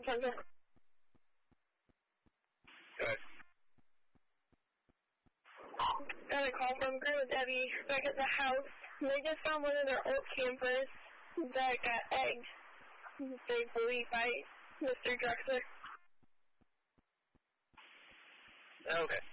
Got a call from Grandma Debbie back at the house. They just found one of their old campers that got egged, they believe, by Mr. Drexler. Okay.